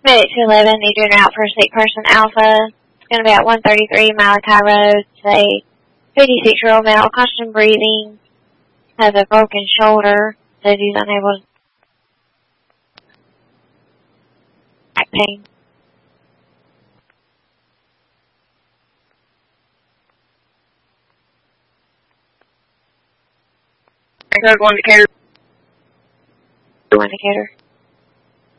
Medic 211, need you en route for sick person Alpha. It's going to be at 133 Malachi Road. It's a 56-year-old male, constant breathing, has a broken shoulder, says he's unable to back pain. Code 1 Decatur. 1 Decatur.